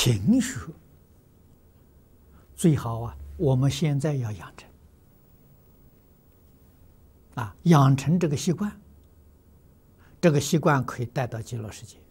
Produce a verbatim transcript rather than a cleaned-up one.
勤学最好啊，我们现在要养成啊，养成这个习惯，这个习惯可以带到极乐世界。